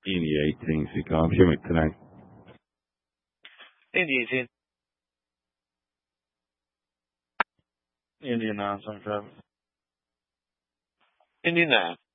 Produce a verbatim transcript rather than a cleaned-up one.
Indy eighteen, if you can't hear me tonight. Indy eighteen. Indy nine, some traffic. Indy nine.